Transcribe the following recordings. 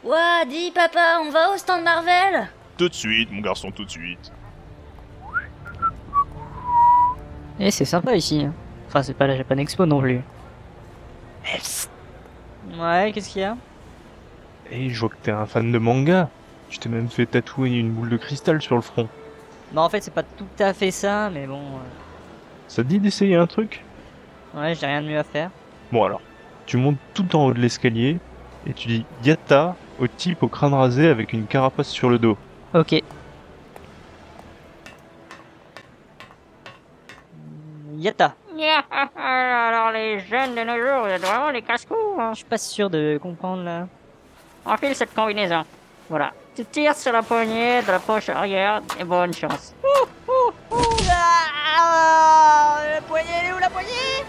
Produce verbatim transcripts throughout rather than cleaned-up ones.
Ouah, dis papa, on va au stand Marvel? Tout de suite, mon garçon, tout de suite. Eh, c'est sympa ici. Enfin, c'est pas la Japan Expo non plus. Eh, psst. Ouais, qu'est-ce qu'il y a? Eh, je vois que t'es un fan de manga. Tu t'es même fait tatouer une boule de cristal sur le front. Bah en fait, c'est pas tout à fait ça, mais bon... euh, Ça te dit d'essayer un truc? Ouais, j'ai rien de mieux à faire. Bon alors, tu montes tout en haut de l'escalier, et tu dis « Yatta » au type au crâne rasé avec une carapace sur le dos. Ok. Yatta. Alors les jeunes de nos jours, vous êtes vraiment des casse-cous, hein. Je suis pas sûr de comprendre là. Enfile cette combinaison. Voilà. Tu tires sur la poignée de la poche arrière et bonne chance. Ouh, ouh, ouh, ah, la poignée, elle est où la poignée?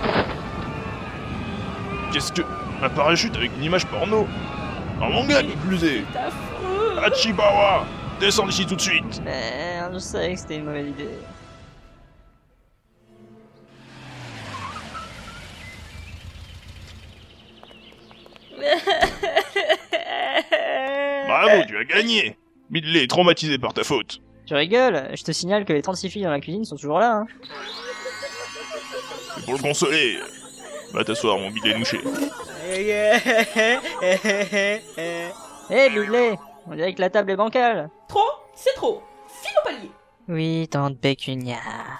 Qu'est-ce que... Un parachute avec une image porno? Un manga qui plus est. C'est affreux. Hachibawa, descends d'ici tout de suite. Merde, je savais que c'était une mauvaise idée. Bravo, tu as gagné. Midley est traumatisé par ta faute. Tu rigoles? Je te signale que les trente-six filles dans la cuisine sont toujours là, hein. Et pour le consoler, va t'asseoir, mon Midley nouché. Eh, Bidley, on dirait que la table est bancale. Trop? C'est trop. File au palier. Oui, tante Pécunia.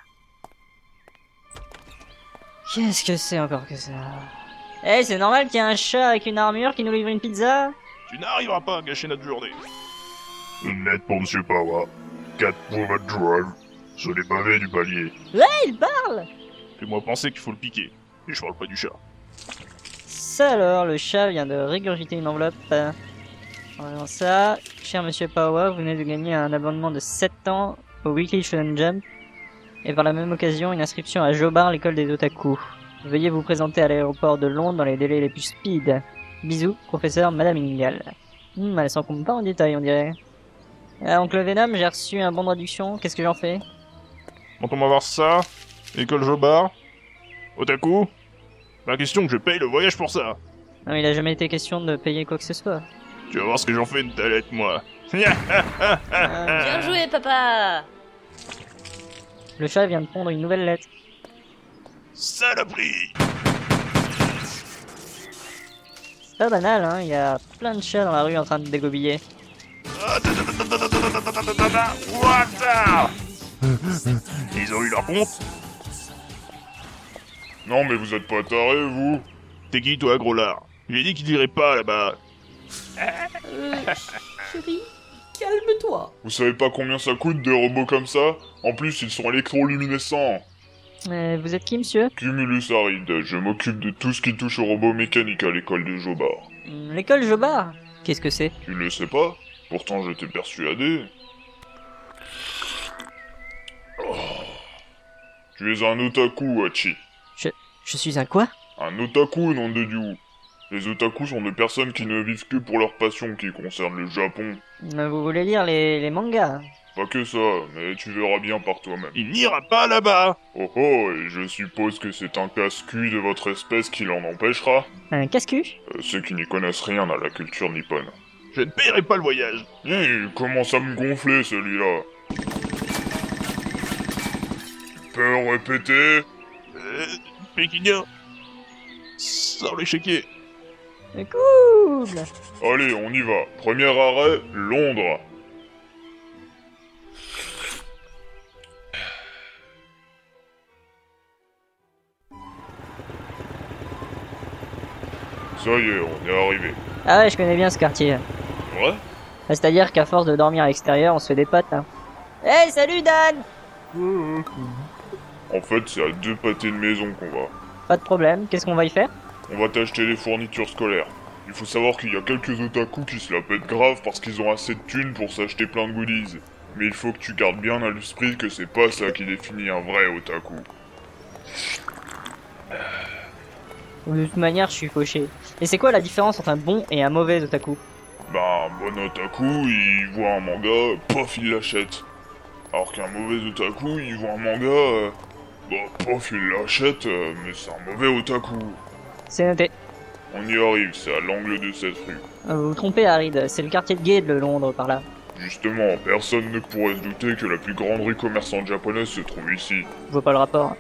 Qu'est-ce que c'est encore que ça? Eh, c'est normal qu'il y ait un chat avec une armure qui nous livre une pizza? Tu n'arriveras pas à gâcher notre journée. Une lettre pour Monsieur Pawa. quatre pour votre drive. Sur les pavés du palier. Ouais, il parle! Fais-moi penser qu'il faut le piquer. Et je parle pas du chat. Ça alors, le chat vient de régurgiter une enveloppe. En voyant ça, cher monsieur Pawa, vous venez de gagner un abonnement de sept ans au Weekly Shonen Jump. Et par la même occasion, une inscription à Jobar, l'école des otaku. Veuillez vous présenter à l'aéroport de Londres dans les délais les plus speed. Bisous, professeur Madame Ingal. Hmm, elle s'en compte pas en détail, on dirait. Ah, oncle Venom, j'ai reçu un bon de réduction, qu'est-ce que j'en fais? Quand on va voir ça, école Jobar, Otaku, la question que je paye le voyage pour ça. Non, il a jamais été question de payer quoi que ce soit. Tu vas voir ce que j'en fais de ta lettre, moi. Ah, Bien joué, papa. le chat vient de pondre une nouvelle lettre. Saloperie. C'est pas banal, hein, il y a plein de chats dans la rue en train de dégobiller. What the... Ils ont eu leur compte. Non mais vous êtes pas tarés, vous? T'es qui, toi, gros lard? J'ai dit qu'il irait pas, là-bas. Euh, chérie, calme-toi. Vous savez pas combien ça coûte des robots comme ça? En plus, ils sont électroluminescents. Euh, vous êtes qui, monsieur? Cumulus Aride, je m'occupe de tout ce qui touche aux robots mécaniques à l'école de Jobar. Hmm, l'école Jobar? Qu'est-ce que c'est? Tu le sais pas? Pourtant j'étais persuadé. Oh. Tu es un otaku, Hachi. Je suis un quoi? Un otaku, nom de Dieu. Les otaku sont des personnes qui ne vivent que pour leur passion qui concerne le Japon. Euh, Vous voulez lire les, les mangas? Pas que ça, mais tu verras bien par toi-même. Il n'ira pas là-bas. Oh oh, et je suppose que c'est un casse-cul de votre espèce qui l'en empêchera. Un casse-cul? Euh, ceux qui n'y connaissent rien à la culture nippone. Je ne paierai pas le voyage. Hé, il commence à me gonfler celui-là. Tu peux répéter? Euh... Pékinien. Sors l'échiquier. C'est cool! Allez, on y va. Premier arrêt, Londres. Ça y est, on est arrivé. Ah ouais, je connais bien ce quartier. Ouais? Ah, c'est-à-dire qu'à force de dormir à l'extérieur, on se fait des potes, hein. Hey, salut Dan! En fait, c'est à deux pâtés de maison qu'on va. Pas de problème, qu'est-ce qu'on va y faire? On va t'acheter les fournitures scolaires. Il faut savoir qu'il y a quelques otaku qui se la pètent grave parce qu'ils ont assez de thunes pour s'acheter plein de goodies. Mais il faut que tu gardes bien à l'esprit que c'est pas ça qui définit un vrai otaku. De toute manière, je suis fauché. Et c'est quoi la différence entre un bon et un mauvais otaku? Bah, un bon otaku, il voit un manga, pof, il l'achète. Alors qu'un mauvais otaku, il voit un manga, euh, bah, pof, il l'achète, euh, mais c'est un mauvais otaku. C'est noté. On y arrive, c'est à l'angle de cette rue. Ah, vous vous trompez, Harid, c'est le quartier de gay de Londres par là. Justement, personne ne pourrait se douter que la plus grande rue commerçante japonaise se trouve ici. Je vois pas le rapport.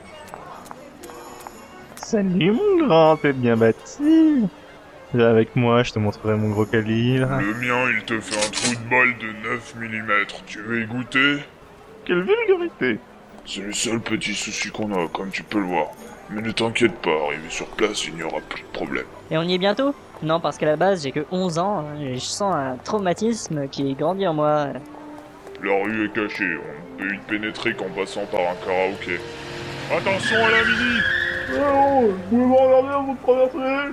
Salut mon grand, t'es bien bâti. Viens avec moi, je te montrerai mon gros calibre. Le mien, il te fait un trou de balle de neuf millimètres. Tu veux y goûter? Quelle vulgarité! C'est le seul petit souci qu'on a, comme tu peux le voir. Mais ne t'inquiète pas, arrivé sur place, il n'y aura plus de problème. Et on y est bientôt? Non, parce qu'à la base, j'ai que onze ans, hein, et je sens un traumatisme qui grandit en moi. La rue est cachée, on ne peut y pénétrer qu'en passant par un karaoké. Attention à la mini! Oh, vous pouvez me regarder avant de traverser?